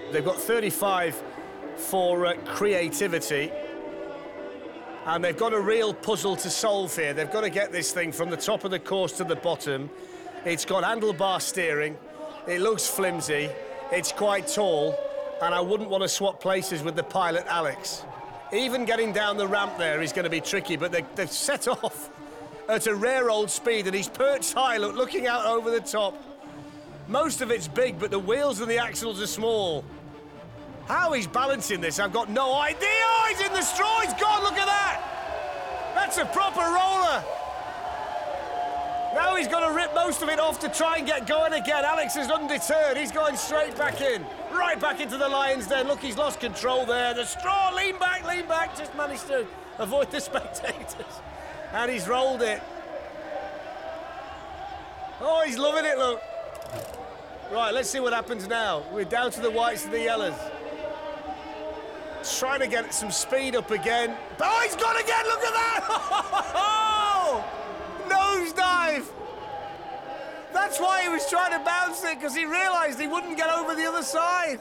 They've got 35 for creativity. And they've got a real puzzle to solve here. They've got to get this thing from the top of the course to the bottom. It's got handlebar steering. It looks flimsy. It's quite tall. And I wouldn't want to swap places with the pilot, Alex. Even getting down the ramp there is going to be tricky, but they've set off at a rare old speed, and he's perched high, look, looking out over the top. Most of it's big, but the wheels and the axles are small. How he's balancing this, I've got no idea. Oh, he's in the straw, he's gone, look at that. That's a proper roller. Now he's got to rip most of it off to try and get going again. Alex is undeterred, he's going straight back in. Right back into the lion's den. Look, he's lost control there. The straw, lean back, just managed to avoid the spectators. And he's rolled it. Oh, he's loving it, look. Right, let's see what happens now. We're down to the whites and the yellows. Trying to get some speed up again. Oh, he's gone again, look at that! Oh, nosedive! That's why he was trying to bounce it, because he realised he wouldn't get over the other side.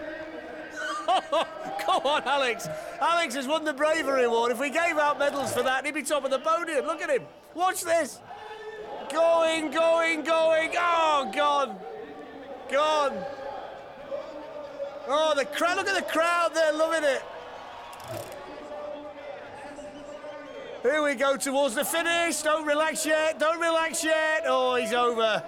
Come on, Alex. Alex has won the bravery award. If we gave out medals for that, he'd be top of the podium. Look at him. Watch this. Going. Oh, gone. Gone. Oh, the crowd. Look at the crowd there, loving it. Here we go towards the finish. Don't relax yet. Oh, he's over.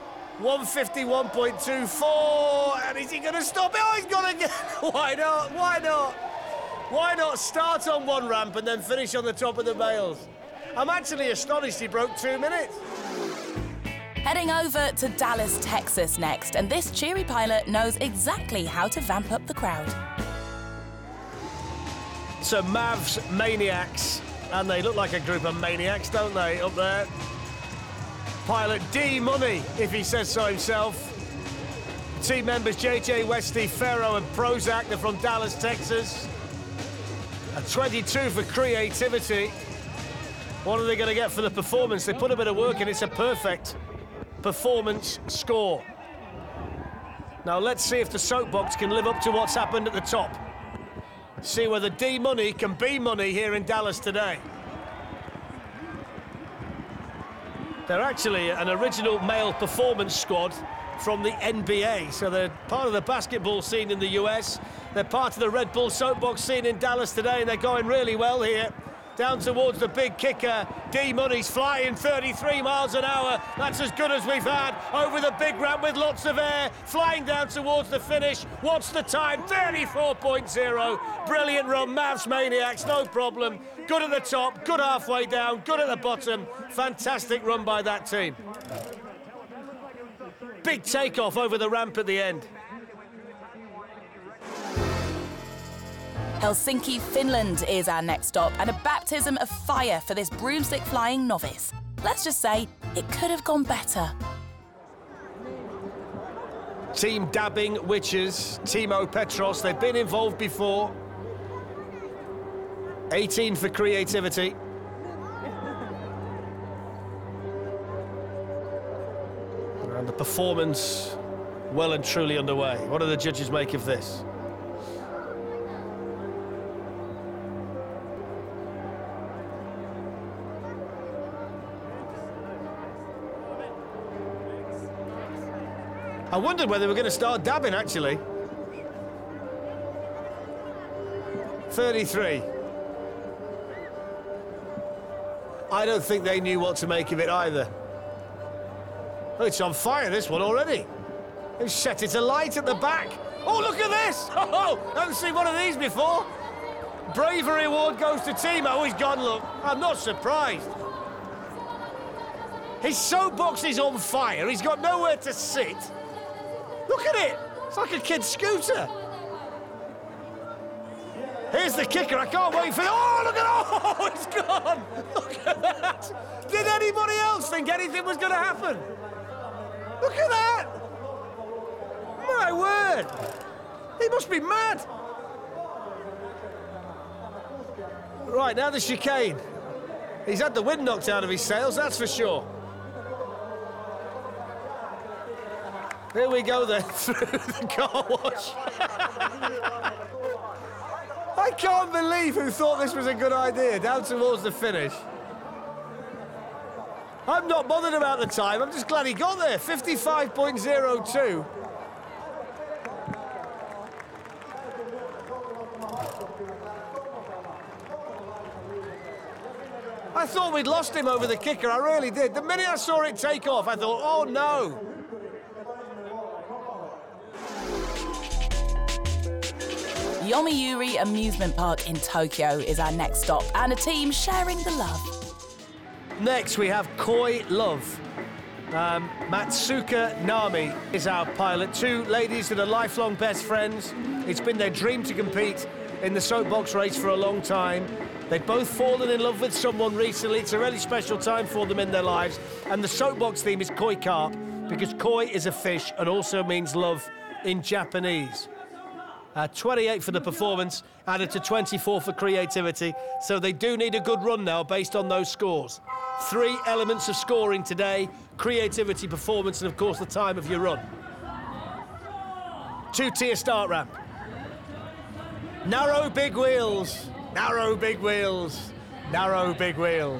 151.24. And is he going to stop it? Oh, he's gone again. Why not? Why not start on one ramp and then finish on the top of the bales? I'm actually astonished he broke 2 minutes. Heading over to Dallas, Texas next, and this cheery pilot knows exactly how to vamp up the crowd. So Mavs Maniacs, and they look like a group of maniacs, don't they, up there? Pilot D Money, if he says so himself. Team members JJ Westy, Ferro and Prozac, they're from Dallas, Texas. A 22 for creativity. What are they going to get for the performance? They put a bit of work in, it's a perfect performance score. Now let's see if the soapbox can live up to what's happened at the top. See whether D Money can be money here in Dallas today. They're actually an original male performance squad from the NBA, so they're part of the basketball scene in the US. They're part of the Red Bull soapbox scene in Dallas today, and they're going really well here. Down towards the big kicker, D Money's flying 33 miles an hour. That's as good as we've had over the big ramp with lots of air. Flying down towards the finish. What's the time? 34.0. Brilliant run, Mavs Maniacs, no problem. Good at the top, good halfway down, good at the bottom. Fantastic run by that team. Big takeoff over the ramp at the end. Helsinki, Finland is our next stop, and a baptism of fire for this broomstick flying novice. Let's just say it could have gone better. Team Dabbing Witches, Timo Petros, they've been involved before. 18 for creativity. And the performance well and truly underway. What do the judges make of this? I wondered whether we were going to start dabbing, actually. 33. I don't think they knew what to make of it either. Oh, it's on fire, this one, already. They've set it alight at the back. Oh, look at this! Oh, I haven't seen one of these before. Bravery award goes to Timo. Oh, he's gone, look. I'm not surprised. His soapbox is on fire. He's got nowhere to sit. Look at it! It's like a kid's scooter. Here's the kicker. I can't wait for... Oh, look at... Oh, it's gone! Look at that! Did anybody else think anything was going to happen? Look at that! My word! He must be mad! Right, now the chicane. He's had the wind knocked out of his sails, that's for sure. Here we go then, through the car wash. I can't believe who thought this was a good idea, down towards the finish. I'm not bothered about the time, I'm just glad he got there, 55.02. I thought we'd lost him over the kicker, I really did. The minute I saw it take off, I thought, oh no. Yomiuri Amusement Park in Tokyo is our next stop, and a team sharing the love. Next, we have Koi Love. Matsuka Nami is our pilot. Two ladies that are lifelong best friends. It's been their dream to compete in the soapbox race for a long time. They've both fallen in love with someone recently. It's a really special time for them in their lives. And the soapbox theme is koi carp, because koi is a fish and also means love in Japanese. 28 for the performance, added to 24 for creativity. So they do need a good run now based on those scores. 3 elements of scoring today: creativity, performance, and of course the time of your run. 2-tier start ramp. Narrow big wheels, narrow big wheels, narrow big wheels.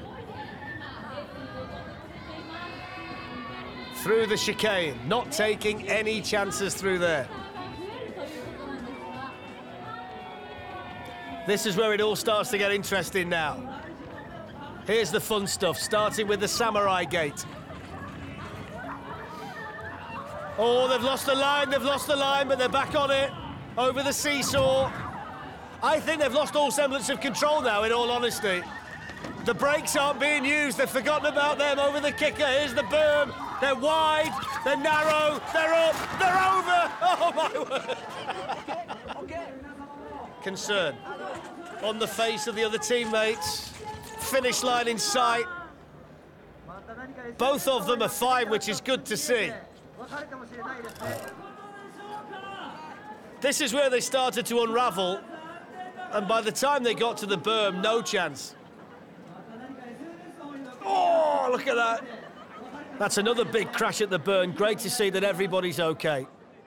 Through the chicane, not taking any chances through there. This is where it all starts to get interesting now. Here's the fun stuff, starting with the Samurai Gate. Oh, they've lost the line, but they're back on it. Over the seesaw. I think they've lost all semblance of control now, in all honesty. The brakes aren't being used, they've forgotten about them. Over the kicker, here's the berm. They're wide, they're narrow, they're up, they're over. Oh, my word. Concern on the face of the other teammates. Finish line in sight. Both of them are fine, which is good to see. This is where they started to unravel, and by the time they got to the berm, no chance. Oh, look at that. That's another big crash at the berm. Great to see that everybody's okay.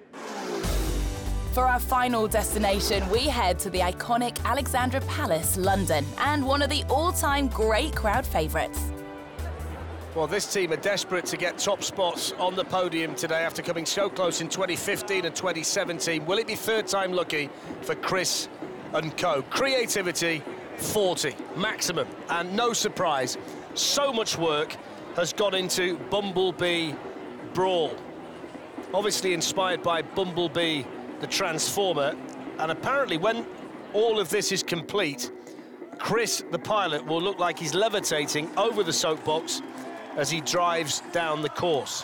For our final destination, we head to the iconic Alexandra Palace, London, and one of the all-time great crowd favourites. Well, this team are desperate to get top spots on the podium today after coming so close in 2015 and 2017. Will it be third time lucky for Chris and co? Creativity, 40 maximum, and no surprise, so much work has gone into Bumblebee Brawl. Obviously inspired by Bumblebee the Transformer, and apparently when all of this is complete, Chris, the pilot, will look like he's levitating over the soapbox as he drives down the course.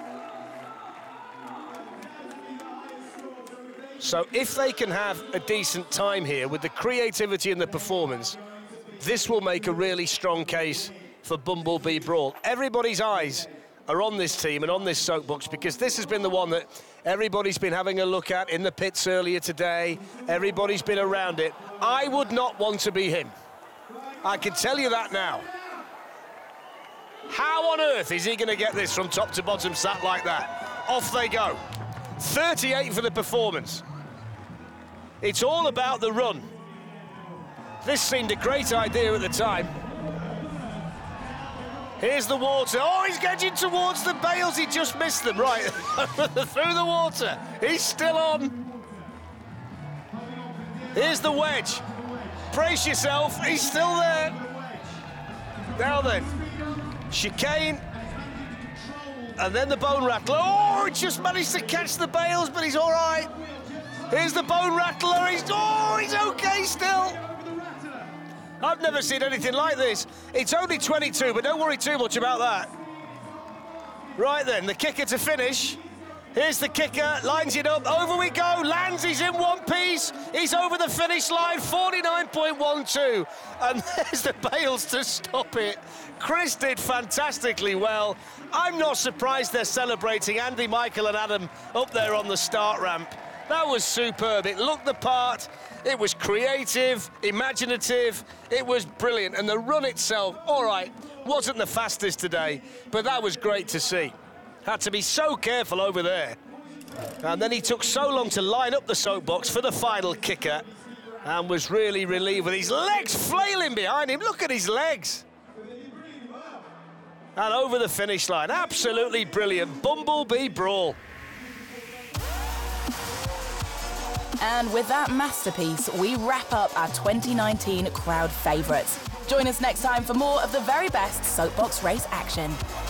So if they can have a decent time here with the creativity and the performance, this will make a really strong case for Bumblebee Brawl. Everybody's eyes are on this team and on this soapbox, because this has been the one that everybody's been having a look at in the pits earlier today. Everybody's been around it. I would not want to be him. I can tell you that now. How on earth is he going to get this from top to bottom sat like that? Off they go. 38 for the performance. It's all about the run. This seemed a great idea at the time. Here's the water. Oh, he's getting towards the bales. He just missed them. Right, through the water. He's still on. Here's the wedge. Brace yourself. He's still there. Now then, chicane. And then the bone rattler. Oh, he just managed to catch the bales, but he's all right. Here's the bone rattler. He's okay still. I've never seen anything like this. It's only 22, but don't worry too much about that. Right then, the kicker to finish. Here's the kicker, lines it up, over we go, lands, he's in one piece. He's over the finish line, 49.12. And there's the bales to stop it. Chris did fantastically well. I'm not surprised they're celebrating Andy, Michael and Adam up there on the start ramp. That was superb. It looked the part. It was creative, imaginative. It was brilliant. And the run itself, all right, wasn't the fastest today, but that was great to see. Had to be so careful over there. And then he took so long to line up the soapbox for the final kicker and was really relieved with his legs flailing behind him. Look at his legs. And over the finish line. Absolutely brilliant. Bumblebee brawl. And with that masterpiece, we wrap up our 2019 crowd favourites. Join us next time for more of the very best soapbox race action.